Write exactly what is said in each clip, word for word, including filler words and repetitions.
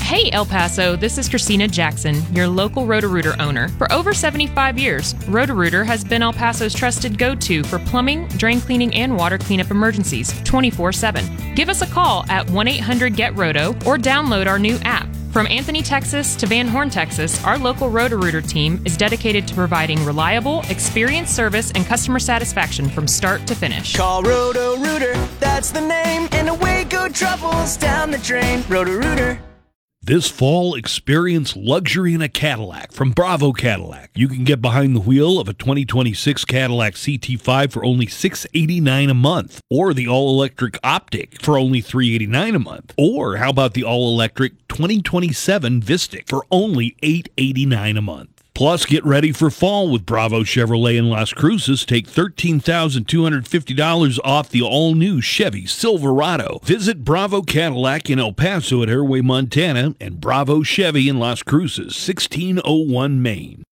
Hey El Paso, this is Christina Jackson, your local Roto-Rooter owner. For over seventy-five years, Roto-Rooter has been El Paso's trusted go-to for plumbing, drain cleaning, and water cleanup emergencies twenty-four seven. Give us a call at one eight hundred get roto or download our new app. From Anthony, Texas to Van Horn, Texas, our local Roto-Rooter team is dedicated to providing reliable, experienced service and customer satisfaction from start to finish. Call Roto-Rooter, that's the name, and away go troubles down the drain. Roto-Rooter. This fall, experience luxury in a Cadillac from Bravo Cadillac. You can get behind the wheel of a twenty twenty-six Cadillac C T five for only six hundred eighty-nine dollars a month, or the all-electric Optic for only three hundred eighty-nine dollars a month. Or how about the all-electric twenty twenty-seven Vistic for only eight hundred eighty-nine dollars a month? Plus, get ready for fall with Bravo Chevrolet in Las Cruces. Take thirteen thousand two hundred fifty dollars off the all-new Chevy Silverado. Visit Bravo Cadillac in El Paso at Airway, Montana, and Bravo Chevy in Las Cruces, sixteen oh one Main.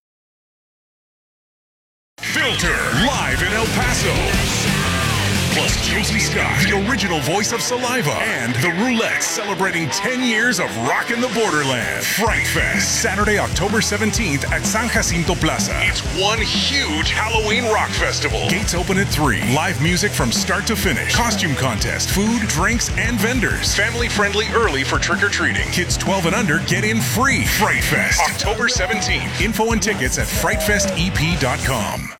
Filter, live in El Paso. Plus Josie Scott, the original voice of Saliva, and the Roulettes celebrating ten years of rockin' the Borderland. Fright Fest, Saturday, October seventeenth at San Jacinto Plaza. It's one huge Halloween rock festival. Gates open at three. Live music from start to finish. Costume contest, food, drinks, and vendors. Family friendly early for trick-or-treating. Kids twelve and under get in free. Fright Fest, October seventeenth. Info and tickets at fright fest e p dot com.